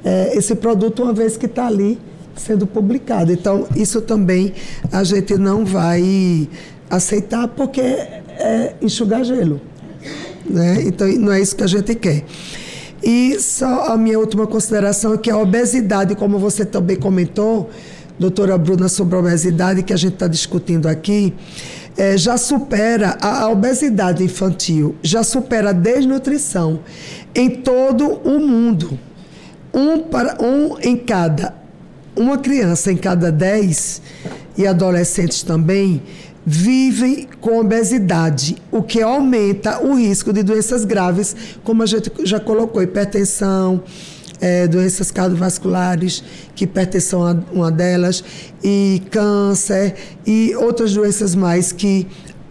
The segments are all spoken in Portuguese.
esse produto uma vez que está ali sendo publicado. Então, isso também a gente não vai aceitar porque é enxugar gelo, né? Então, não é isso que a gente quer. E só a minha última consideração é que a obesidade, como você também comentou, doutora Bruna, sobre a obesidade que a gente está discutindo aqui, já supera a obesidade infantil, já supera a desnutrição em todo o mundo. Uma criança em cada 10 e adolescentes também vivem com obesidade, o que aumenta o risco de doenças graves, como a gente já colocou, hipertensão, doenças cardiovasculares, que hipertensão é uma delas, e câncer e outras doenças mais que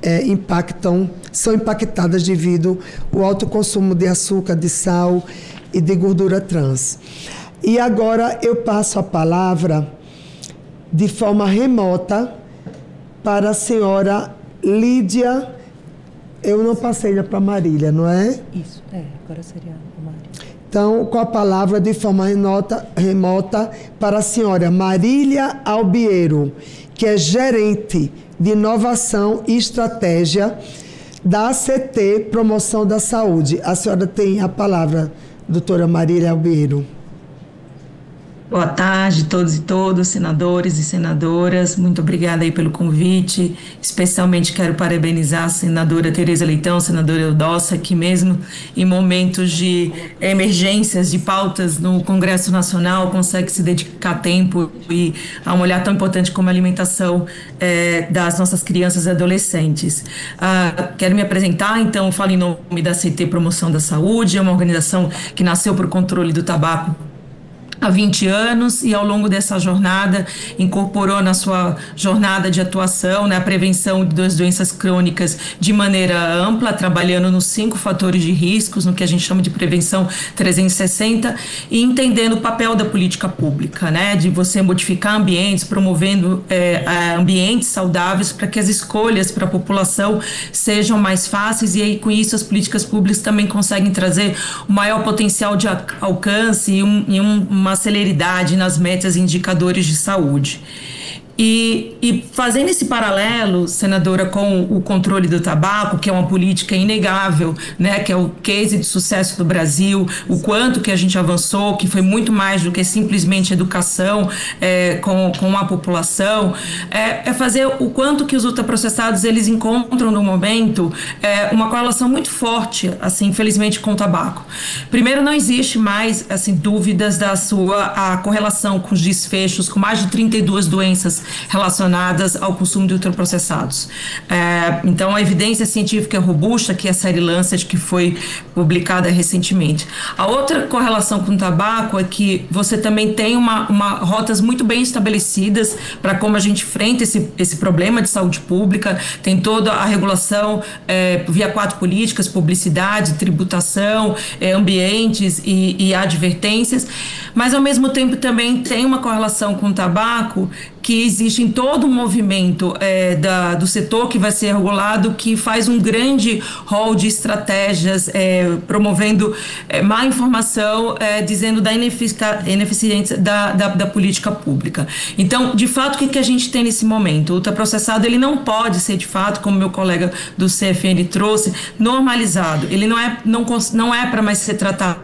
são impactadas devido ao alto consumo de açúcar, de sal e de gordura trans. E agora eu passo a palavra de forma remota para a senhora Lídia. Eu não passei ainda para Marília, não é? Isso, agora seria a Marília. Então, com a palavra de forma remota para a senhora Marília Albiero, que é gerente de inovação e estratégia da ACT Promoção da Saúde. A senhora tem a palavra, doutora Marília Albiero. Boa tarde, todos e todas, senadores e senadoras. Muito obrigada aí pelo convite. Especialmente quero parabenizar a senadora Tereza Leitão, senadora Eudócia, que mesmo em momentos de emergências, de pautas no Congresso Nacional, consegue se dedicar tempo e a um olhar tão importante como a alimentação das nossas crianças e adolescentes. Quero me apresentar, então, falo em nome da CT Promoção da Saúde, é uma organização que nasceu por controle do tabaco há 20 anos e ao longo dessa jornada incorporou na sua jornada de atuação, né, a prevenção das doenças crônicas de maneira ampla, trabalhando nos 5 fatores de riscos, no que a gente chama de prevenção 360, e entendendo o papel da política pública, né, de você modificar ambientes, promovendo ambientes saudáveis para que as escolhas para a população sejam mais fáceis, e aí com isso as políticas públicas também conseguem trazer o maior potencial de alcance e uma celeridade nas metas e indicadores de saúde. E fazendo esse paralelo, senadora, com o controle do tabaco, que é uma política inegável, né, que é o case de sucesso do Brasil, o quanto que a gente avançou, que foi muito mais do que simplesmente educação com a população, fazer o quanto que os ultraprocessados eles encontram no momento uma correlação muito forte, assim, infelizmente, com o tabaco. Primeiro, não existe mais assim, dúvidas a correlação com os desfechos, com mais de 32 doenças relacionadas ao consumo de ultraprocessados. Então, a evidência científica é robusta, que é a série Lancet, que foi publicada recentemente. A outra correlação com o tabaco é que você também tem rotas muito bem estabelecidas para como a gente enfrenta esse problema de saúde pública, tem toda a regulação via 4 políticas, publicidade, tributação, ambientes e advertências, mas ao mesmo tempo também tem uma correlação com o tabaco que existe em todo um movimento do setor que vai ser regulado, que faz um grande rol de estratégias, promovendo má informação, dizendo da ineficiência da política pública. Então, de fato, o que a gente tem nesse momento? O ultraprocessado, ele não pode ser, de fato, como meu colega do CFN trouxe, normalizado. Ele não é para mais ser tratado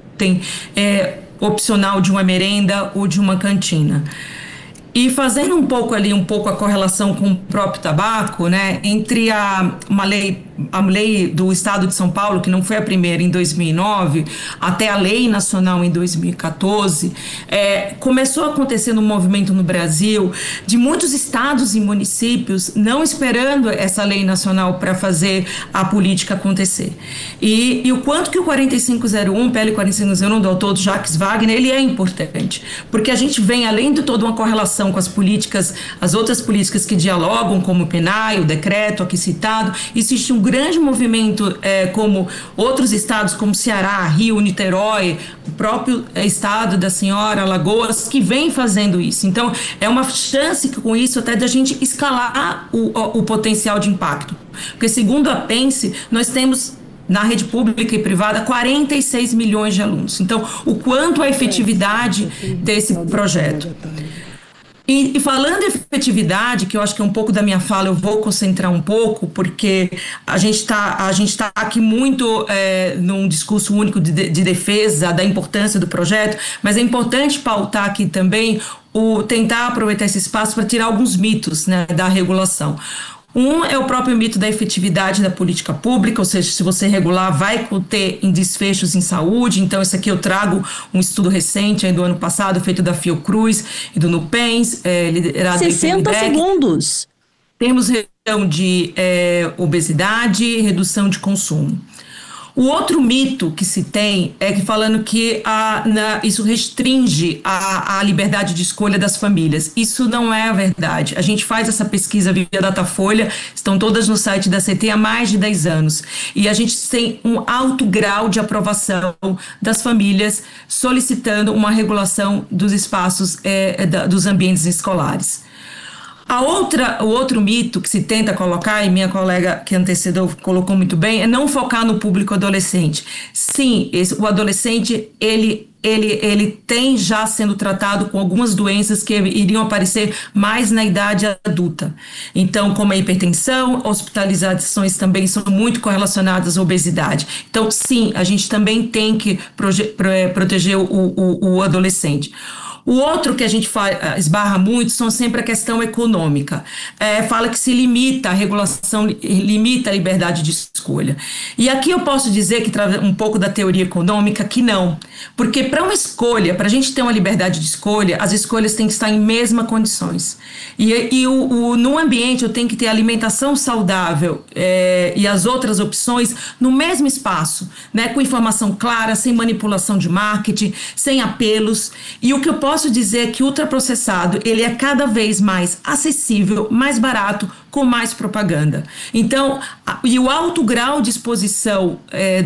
opcional de uma merenda ou de uma cantina. E fazendo um pouco a correlação com o próprio tabaco, né, entre a lei do Estado de São Paulo, que não foi a primeira em 2009, até a lei nacional em 2014, começou a acontecer um movimento no Brasil de muitos estados e municípios não esperando essa lei nacional para fazer a política acontecer. E o quanto que o 4501, PL 4501 do autor Jacques Wagner, ele é importante, porque a gente vem, além de toda uma correlação com as outras políticas que dialogam, como o PNAE, o decreto aqui citado, existe um grande movimento, como outros estados, como Ceará, Rio, Niterói, o próprio estado da senhora Alagoas, que vem fazendo isso. Então, é uma chance com isso até da gente escalar o potencial de impacto. Porque, segundo a PENSE, nós temos na rede pública e privada, 46 milhões de alunos. Então, o quanto a efetividade desse projeto. E falando em efetividade, que eu acho que é um pouco da minha fala, eu vou concentrar um pouco, porque a gente tá aqui muito num discurso único de defesa da importância do projeto, mas é importante pautar aqui também tentar aproveitar esse espaço para tirar alguns mitos, né, da regulação. Um é o próprio mito da efetividade da política pública, ou seja, se você regular, vai ter desfechos em saúde. Então, isso aqui eu trago um estudo recente do ano passado, feito da Fiocruz e do Nupens, liderado 60 segundos. Temos redução de obesidade e redução de consumo. O outro mito que se tem é que falando que isso restringe a liberdade de escolha das famílias. Isso não é a verdade. A gente faz essa pesquisa via Datafolha, estão todas no site da CT há mais de 10 anos. E a gente tem um alto grau de aprovação das famílias solicitando uma regulação dos espaços dos ambientes escolares. O outro mito que se tenta colocar, e minha colega que antecedeu colocou muito bem, é não focar no público adolescente. Sim, o adolescente, ele tem já sendo tratado com algumas doenças que iriam aparecer mais na idade adulta. Então, como a hipertensão, hospitalizações também são muito correlacionadas à obesidade. Então, sim, a gente também tem que proteger o adolescente. O outro que a gente esbarra muito são sempre a questão econômica. Fala que se limita, a regulação limita a liberdade de escolha. E aqui eu posso dizer que traz um pouco da teoria econômica que não. Porque para uma escolha, para a gente ter uma liberdade de escolha, as escolhas têm que estar em mesmas condições. No ambiente eu tenho que ter alimentação saudável e as outras opções no mesmo espaço, né, com informação clara, sem manipulação de marketing, sem apelos. E o que eu posso dizer é que o ultraprocessado, ele é cada vez mais acessível, mais barato, com mais propaganda. Então, e o alto grau de exposição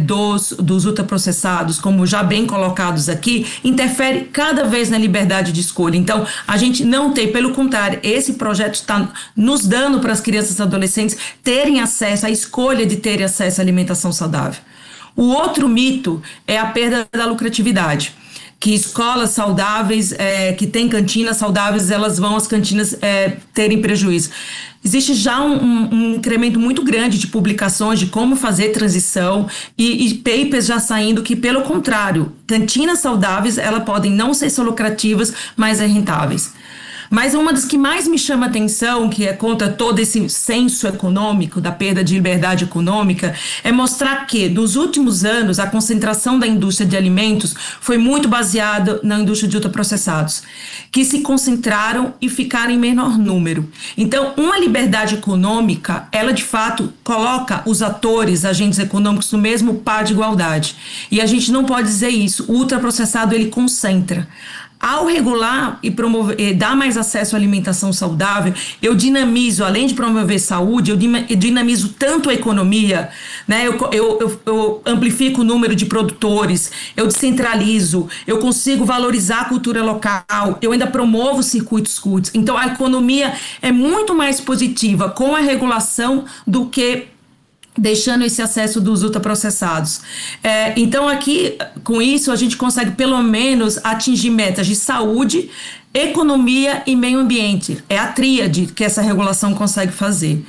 dos ultraprocessados, como já bem colocados aqui, interfere cada vez na liberdade de escolha. Então, a gente não tem, pelo contrário, esse projeto está nos dando para as crianças e adolescentes terem acesso, a escolha de terem acesso à alimentação saudável. O outro mito é a perda da lucratividade. Que escolas saudáveis, que têm cantinas saudáveis, elas vão às cantinas terem prejuízo. Existe já um incremento muito grande de publicações de como fazer transição e papers já saindo que, pelo contrário, cantinas saudáveis, elas podem não ser só lucrativas, mas rentáveis. Mas uma das que mais me chama a atenção, que é contra todo esse senso econômico, da perda de liberdade econômica, é mostrar que, nos últimos anos, a concentração da indústria de alimentos foi muito baseada na indústria de ultraprocessados, que se concentraram e ficaram em menor número. Então, uma liberdade econômica, ela de fato coloca os atores, agentes econômicos, no mesmo par de igualdade. E a gente não pode dizer isso. O ultraprocessado, ele concentra. Ao regular e promover, dar mais acesso à alimentação saudável, eu dinamizo, além de promover saúde, eu dinamizo tanto a economia, né? Eu amplifico o número de produtores, eu descentralizo, eu consigo valorizar a cultura local, eu ainda promovo circuitos curtos. Então, a economia é muito mais positiva com a regulação do que deixando esse acesso dos ultraprocessados. Então, aqui, com isso, a gente consegue, pelo menos, atingir metas de saúde, economia e meio ambiente. É a tríade que essa regulação consegue fazer.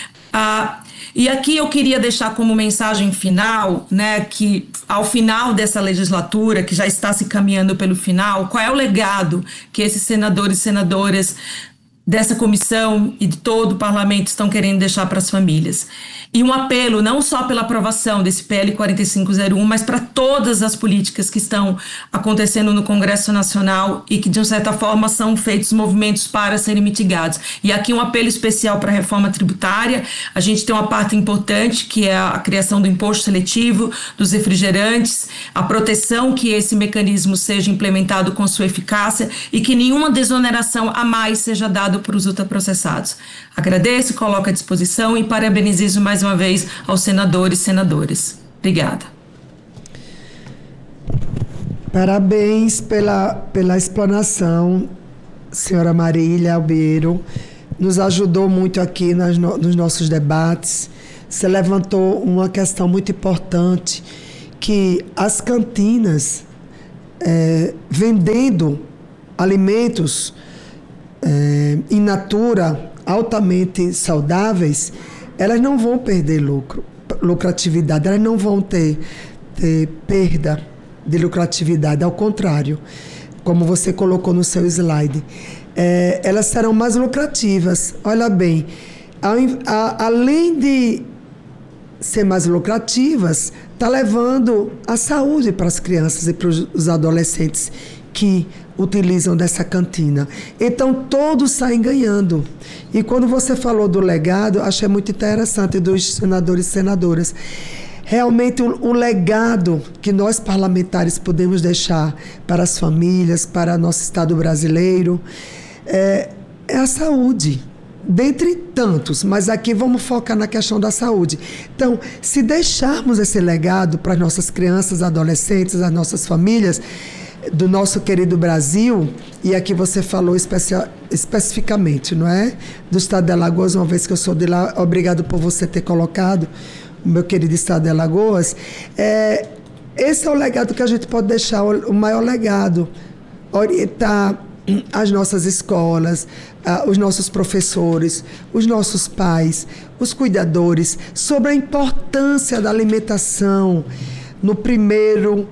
E aqui eu queria deixar como mensagem final, né, que ao final dessa legislatura, que já está se caminhando pelo final, qual é o legado que esses senadores e senadoras dessa comissão e de todo o parlamento estão querendo deixar para as famílias. E um apelo não só pela aprovação desse PL 4501, mas para todas as políticas que estão acontecendo no Congresso Nacional e que, de certa forma, são feitos movimentos para serem mitigados. E aqui um apelo especial para a reforma tributária. A gente tem uma parte importante, que é a criação do imposto seletivo, dos refrigerantes, a proteção que esse mecanismo seja implementado com sua eficácia e que nenhuma desoneração a mais seja dada para os ultraprocessados. Agradeço, coloco à disposição e parabenizo mais uma vez aos senadores e senadoras. Obrigada. Parabéns pela explanação, senhora Marília Albeiro. Nos ajudou muito aqui nos nossos debates. você levantou uma questão muito importante, que as cantinas, vendendo alimentos in natura, altamente saudáveis, elas não vão perder lucratividade, elas não vão ter perda de lucratividade, ao contrário, como você colocou no seu slide, elas serão mais lucrativas. Olha bem, além de ser mais lucrativas, está levando a saúde para as crianças e para os adolescentes que utilizam dessa cantina. Então, todos saem ganhando. E quando você falou do legado, achei muito interessante dos senadores e senadoras. Realmente, o legado que nós parlamentares podemos deixar para as famílias, para nosso Estado brasileiro, é a saúde. Dentre tantos, mas aqui vamos focar na questão da saúde. Então, se deixarmos esse legado para as nossas crianças, adolescentes, as nossas famílias, do nosso querido Brasil, e aqui você falou especificamente, não é? Do estado de Alagoas, uma vez que eu sou de lá, obrigado por você ter colocado o meu querido estado de Alagoas. Esse é o legado que a gente pode deixar, o maior legado, orientar as nossas escolas, os nossos professores, os nossos pais, os cuidadores, sobre a importância da alimentação no primeiro,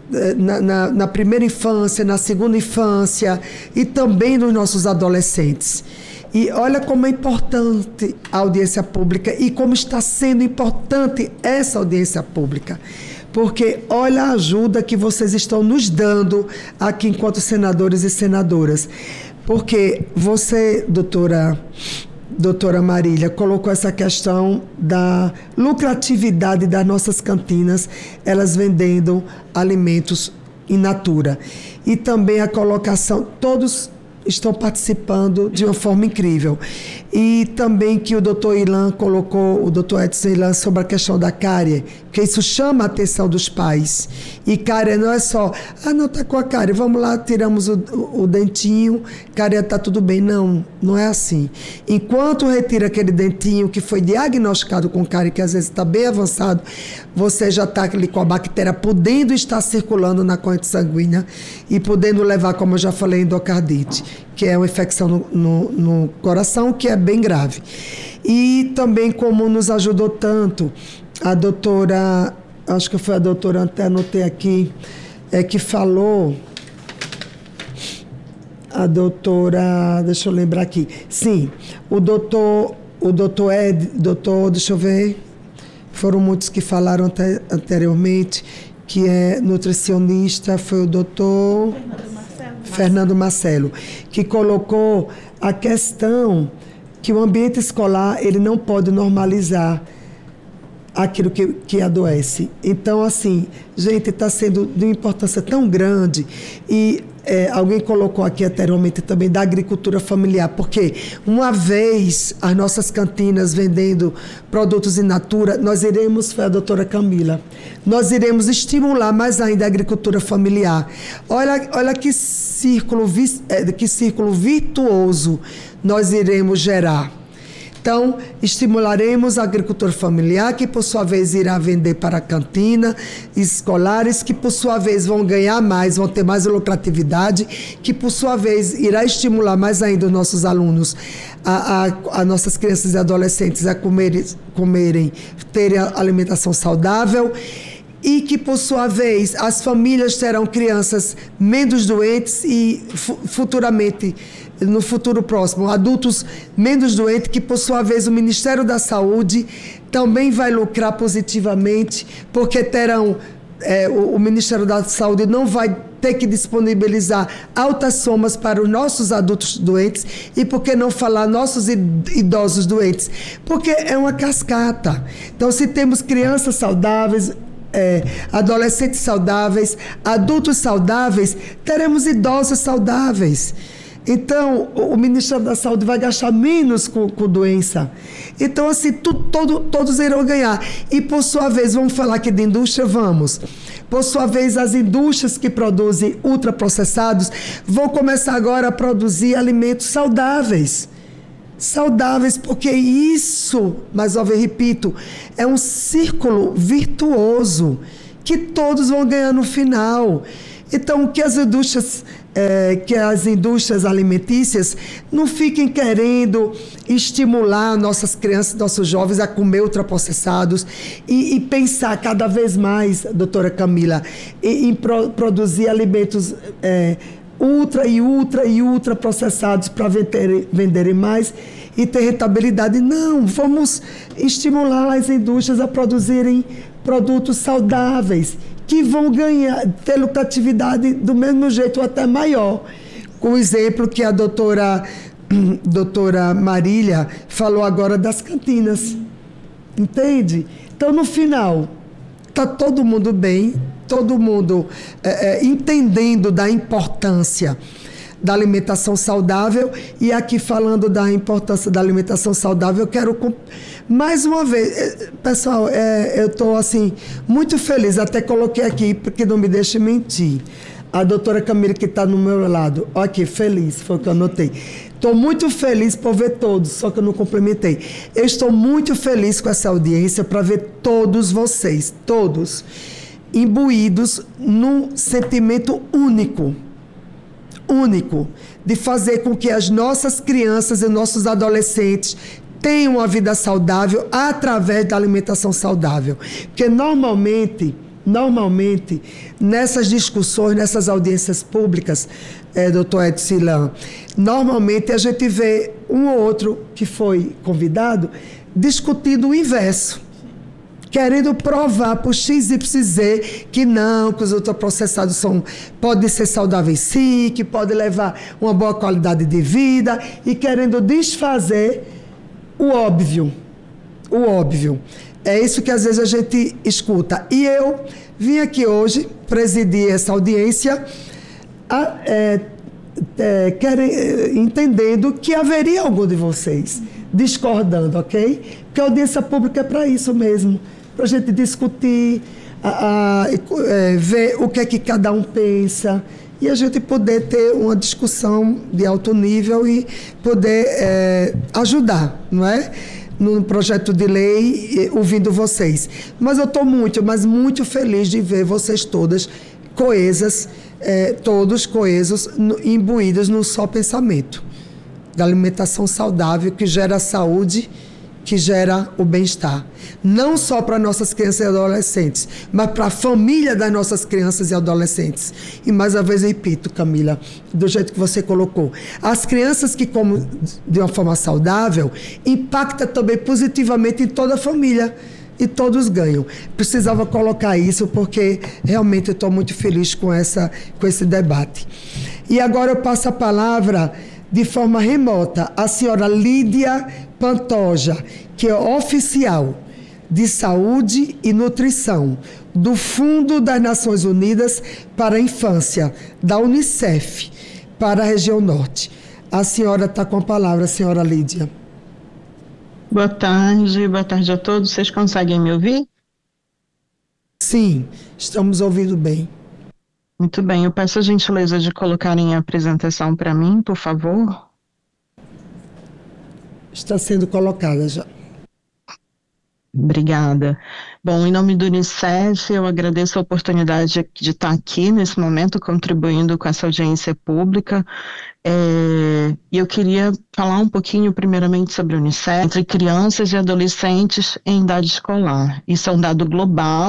na primeira infância, na segunda infância e também nos nossos adolescentes. E olha como é importante a audiência pública e como está sendo importante essa audiência pública. Porque olha a ajuda que vocês estão nos dando aqui enquanto senadores e senadoras. Porque você, doutora Marília, colocou essa questão da lucratividade das nossas cantinas, elas vendendo alimentos in natura. E também a colocação, todos estão participando de uma forma incrível. E também que o doutor Ilan colocou, o doutor Edson Ilan, sobre a questão da cárie, porque isso chama a atenção dos pais. E cárie não é só, não está com a cárie, vamos lá, tiramos o dentinho, cárie está tudo bem. Não, não é assim. Enquanto retira aquele dentinho que foi diagnosticado com cárie, que às vezes está bem avançado, você já está ali com a bactéria podendo estar circulando na corrente sanguínea e podendo levar, como eu já falei, endocardite, que é uma infecção no coração, que é bem grave. E também como nos ajudou tanto a doutora, acho que foi a doutora, até anotei aqui, que falou, a doutora, deixa eu lembrar aqui, sim, o doutor, deixa eu ver, foram muitos que falaram anteriormente, que é nutricionista, foi o doutor Fernando Marcelo, que colocou a questão que o ambiente escolar ele não pode normalizar aquilo que adoece. Então, assim, gente, está sendo de uma importância tão grande. E alguém colocou aqui anteriormente também da agricultura familiar, porque uma vez as nossas cantinas vendendo produtos in natura, nós iremos, foi a doutora Camila, nós iremos estimular mais ainda a agricultura familiar. Olha que círculo virtuoso nós iremos gerar. Então, estimularemos a agricultura familiar, que por sua vez irá vender para a cantina, escolares, que por sua vez vão ganhar mais, vão ter mais lucratividade, que por sua vez irá estimular mais ainda os nossos alunos, a nossas crianças e adolescentes a comerem, terem alimentação saudável, e que, por sua vez, as famílias terão crianças menos doentes e futuramente, no futuro próximo, adultos menos doentes, que, por sua vez, o Ministério da Saúde também vai lucrar positivamente, porque terão, o Ministério da Saúde não vai ter que disponibilizar altas somas para os nossos adultos doentes, e por que não falar nossos idosos doentes? Porque é uma cascata. Então, se temos crianças saudáveis, adolescentes saudáveis, adultos saudáveis, teremos idosos saudáveis. Então, o Ministério da Saúde vai gastar menos com doença. Então, assim, todos irão ganhar. E, por sua vez, vamos falar aqui de indústria? Vamos. Por sua vez, as indústrias que produzem ultraprocessados vão começar agora a produzir alimentos saudáveis. saudáveis, porque isso, mais uma vez repito, é um círculo virtuoso que todos vão ganhar no final. Então, que as indústrias alimentícias não fiquem querendo estimular nossas crianças, nossos jovens a comer ultraprocessados e pensar cada vez mais, doutora Camila, em produzir alimentos ultra processados para venderem mais e ter rentabilidade. Não, vamos estimular as indústrias a produzirem produtos saudáveis, que vão ter lucratividade do mesmo jeito ou até maior. Com o exemplo que a doutora Marília falou agora das cantinas. Entende? Então, no final, está todo mundo bem, todo mundo entendendo da importância da alimentação saudável. E aqui, falando da importância da alimentação saudável, eu quero, mais uma vez, pessoal, eu estou assim, muito feliz, até coloquei aqui, porque não me deixe mentir. A doutora Camila, que está no meu lado, aqui, feliz, foi o que eu anotei. Estou muito feliz por ver todos, só que eu não complementei. Eu estou muito feliz com essa audiência para ver todos vocês, todos, imbuídos num sentimento único, de fazer com que as nossas crianças e nossos adolescentes tenham uma vida saudável através da alimentação saudável. Porque normalmente, nessas discussões, nessas audiências públicas, doutor Edsilan, normalmente a gente vê um ou outro que foi convidado discutindo o inverso, querendo provar por X, Y, Z que não, que os ultraprocessados podem ser saudáveis sim, que podem levar uma boa qualidade de vida, e querendo desfazer o óbvio. É isso que às vezes a gente escuta. E eu vim aqui hoje presidir essa audiência entendendo que haveria algum de vocês discordando, ok? Porque a audiência pública é para isso mesmo, para a gente discutir, ver o que é que cada um pensa e a gente poder ter uma discussão de alto nível e poder ajudar, não é? No projeto de lei, ouvindo vocês. Mas eu estou muito feliz de ver vocês todas coesas, todos coesos, imbuídos num só pensamento da alimentação saudável, que gera saúde, que gera o bem-estar. Não só para nossas crianças e adolescentes, mas para a família das nossas crianças e adolescentes. E mais uma vez eu repito, Camila, do jeito que você colocou. As crianças que comem de uma forma saudável impacta também positivamente em toda a família. E todos ganham. Precisava colocar isso porque realmente eu estou muito feliz com esse debate. E agora eu passo a palavra de forma remota à senhora Lídia Pantoja, que é oficial de Saúde e Nutrição do Fundo das Nações Unidas para a Infância, da Unicef, para a região norte. A senhora está com a palavra, senhora Lídia. Boa tarde a todos. Vocês conseguem me ouvir? Sim, estamos ouvindo bem. Muito bem, eu peço a gentileza de colocarem a apresentação para mim, por favor. Está sendo colocada já. Obrigada. Bom, em nome do Unicef, eu agradeço a oportunidade de estar aqui nesse momento contribuindo com essa audiência pública. E eu queria falar um pouquinho primeiramente sobre o Unicef, entre crianças e adolescentes em idade escolar. Isso é um dado global.